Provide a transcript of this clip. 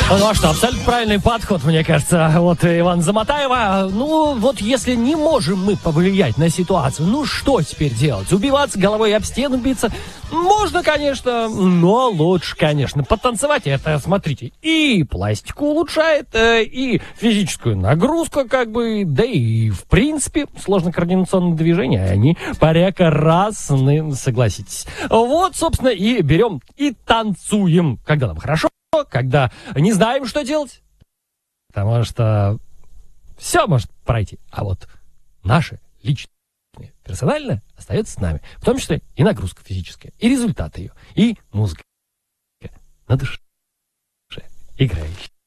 Ну а что, абсолютно правильный подход, мне кажется, вот Ивана Замотаева. Ну вот если не можем мы повлиять на ситуацию, ну что теперь делать? Убиваться головой об стену биться? Можно, конечно, но лучше, конечно, потанцевать. Это, смотрите, и пластику улучшает, и физическую нагрузку, как бы, да и, в принципе, сложно-координационные движения, они прекрасны, согласитесь. Вот, собственно, и берем и танцуем, когда нам хорошо, когда не знаем, что делать. Потому что все может пройти, а вот наше личное, персональное остается с нами. В том числе и нагрузка физическая, и результаты ее, и музыка на душе играющая.